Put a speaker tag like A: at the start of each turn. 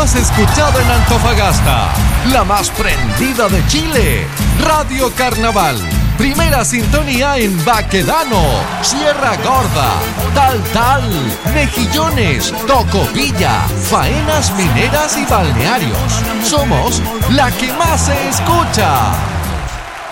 A: más escuchada en Antofagasta, la más prendida de Chile, Radio Carnaval. Primera sintonía en Baquedano, Sierra Gorda, Tal, Mejillones, Tocopilla, faenas mineras y balnearios. Somos la que más se escucha.